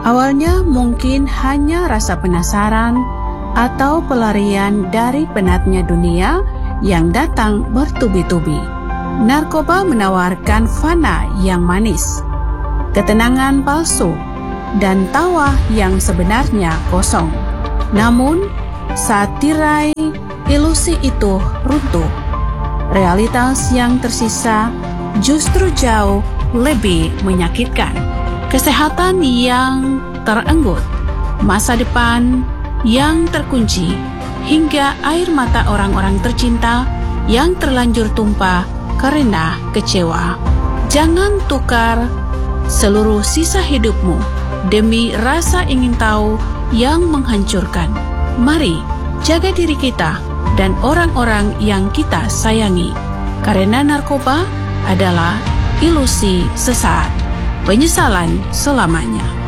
Awalnya mungkin hanya rasa penasaran atau pelarian dari penatnya dunia yang datang bertubi-tubi. Narkoba menawarkan fana yang manis, ketenangan palsu, dan tawa yang sebenarnya kosong. Namun, saat tirai ilusi itu runtuh, realitas yang tersisa justru jauh lebih menyakitkan. Kesehatan yang terenggut, masa depan yang terkunci, hingga air mata orang-orang tercinta yang terlanjur tumpah karena kecewa. Jangan tukar seluruh sisa hidupmu demi rasa ingin tahu yang menghancurkan. Mari jaga diri kita dan orang-orang yang kita sayangi, karena narkoba adalah ilusi sesaat, penyesalan selamanya.